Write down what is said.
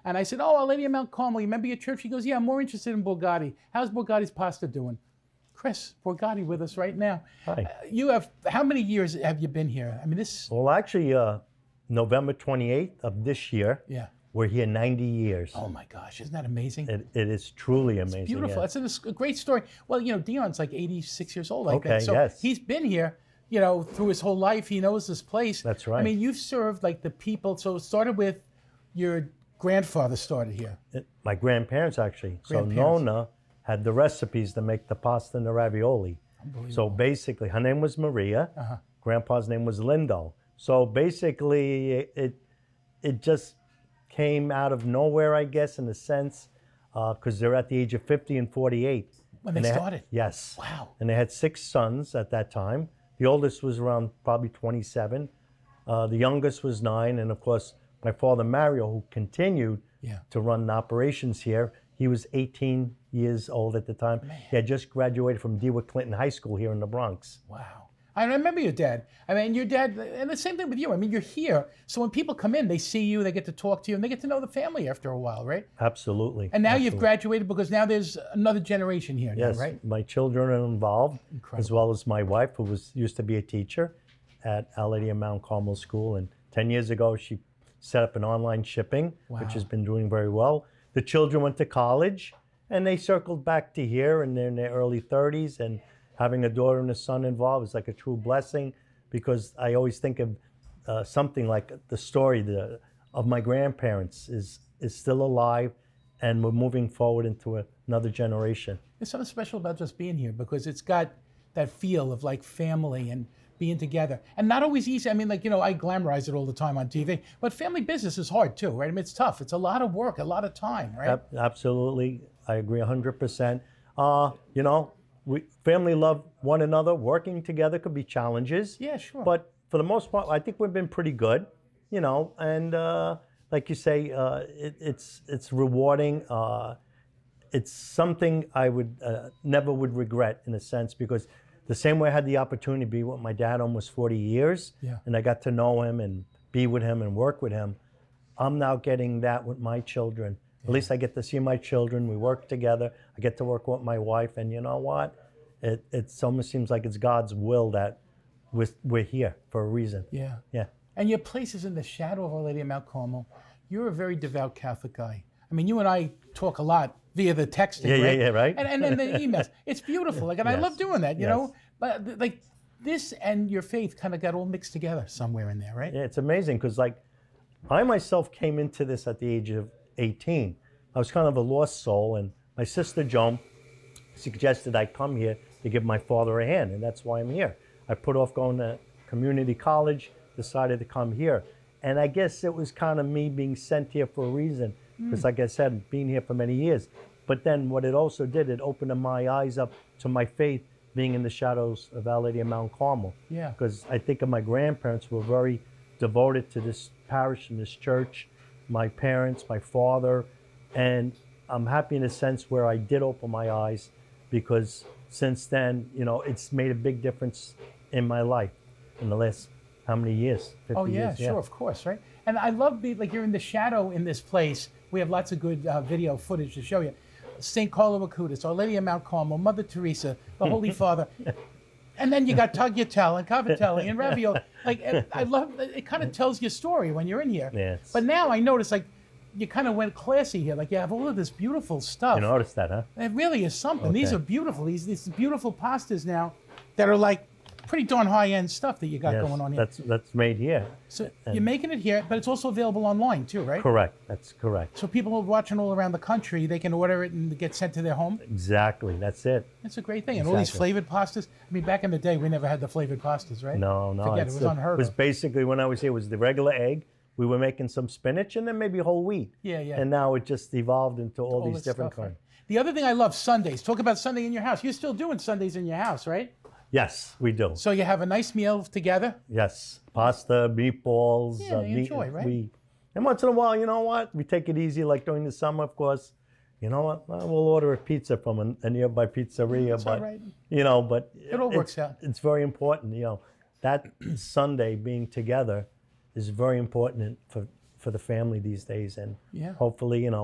And I said, oh, Our Lady of Mount Carmel, you remember your church? She goes, yeah, I'm more interested in Borgatti. How's Borgatti's pasta doing? Chris Borgatti with us right now. Hi. You have, how many years have you been here? I mean, this. Well, actually, November 28th of this year, Yeah. we're here 90 years. Oh my gosh, isn't that amazing? It is truly amazing. Beautiful. Yeah. It's a great story. Well, you know, Dion's like 86 years old, I think. Okay, So yes. he's been here, you know, through his whole life. He knows this place. That's right. I mean, you've served like the people. So it started with your grandfather started here. My grandparents, actually. Grandparents. So Nona had the recipes to make the pasta and the ravioli. So basically, her name was Maria. Grandpa's name was Lindo. So basically, it just came out of nowhere, I guess, in a sense, because they're at the age of 50 and 48. When they started? Yes. Wow. And they had 6 sons at that time. The oldest was around probably 27. The youngest was 9. And of course, my father, Mario, who continued to run operations here, he was 18 years old at the time. Man. He had just graduated from DeWitt Clinton High School here in the Bronx. Wow. I remember your dad. I mean, your dad, and the same thing with you. I mean, you're here. So when people come in, they see you, they get to talk to you, and they get to know the family after a while, right? Absolutely. And now Absolutely. you've graduated because now there's another generation here, Yes, now, right? my children are involved, as well as my wife, who used to be a teacher at Our Lady of Mount Carmel School. And 10 years ago, she set up an online shipping, which has been doing very well. The children went to college, and they circled back to here, and they're in their early 30s. And having a daughter and a son involved is like a true blessing, because I always think of something like the story of my grandparents is still alive, and we're moving forward into another generation. There's something special about just being here because it's got that feel of like family and being together. And not always easy. I mean, like, you know, I glamorize it all the time on TV, but family business is hard too, right? I mean, it's tough. It's a lot of work, a lot of time, right? Absolutely. I agree 100%. You know, family love one another. Working together could be challenges. Yeah, sure. But for the most part, I think we've been pretty good, you know, and like you say, it's rewarding. It's something I would never would regret, in a sense, because the same way I had the opportunity to be with my dad almost 40 years, and I got to know him and be with him and work with him, I'm now getting that with my children. At least I get to see my children. We work together. I get to work with my wife, and you know what? It almost seems like it's God's will that we're here for a reason. Yeah. Yeah. And your place is in the shadow of Our Lady of Mount Carmel. You're a very devout Catholic guy. I mean, you and I talk a lot via the texting, right? Yeah, right. And the emails. It's beautiful. Like, and I love doing that, you know? But like this and your faith kind of got all mixed together somewhere in there, right? Yeah, it's amazing because, like, I myself came into this at the age of 18. I was kind of a lost soul, and my sister Joan suggested I come here to give my father a hand, and that's why I'm here. I put off going to community college, decided to come here. And I guess it was kind of me being sent here for a reason, because like I said, being here for many years. But then what it also did, it opened my eyes up to my faith being in the shadows of Our Lady of Mount Carmel. Yeah. Because I think of my grandparents were very devoted to this parish and this church, my parents, my father, and I'm happy in a sense where I did open my eyes, because since then, you know, it's made a big difference in my life in the last, how many years? 50 Oh, yeah, years, sure, of course, right? And I love like you're in the shadow in this place. We have lots of good video footage to show you. St. Carlo Acutis, Our Lady of Mount Carmel, Mother Teresa, the Holy Father. And then you got tagliatelle and cavatelli and ravioli. Like, I love, it kind of tells your story when you're in here. Yes. But now I notice, like, you kind of went classy here. Like, you have all of this beautiful stuff. You noticed that, huh? It really is something. Okay. These are beautiful. These beautiful pastas now that are like pretty darn high-end stuff that you got going on here. That's made here. So you're making it here, but it's also available online too, right? Correct. That's correct. So people who are watching all around the country, they can order it and get sent to their home. Exactly. That's it. It's a great thing. And all these flavored pastas. I mean, back in the day, we never had the flavored pastas, right? No. Forget it. It was unheard It was of. basically, when I was here, it was the regular egg. We were making some spinach and then maybe whole wheat. Yeah. And now it just evolved into all these this different stuff, right? kinds. The other thing I love, Sundays. Talk about Sunday in your house. You're still doing Sundays in your house, right? Yes, we do. So you have a nice meal together. Yes, pasta, meatballs. Yeah, you enjoy, right? And once in a while, you know what? We take it easy, like during the summer, of course. You know what? Well, we'll order a pizza from a nearby pizzeria. That's but all right. you know, but It all works out. It's very important. You know, that Sunday being together is very important for the family these days, and Yeah. hopefully,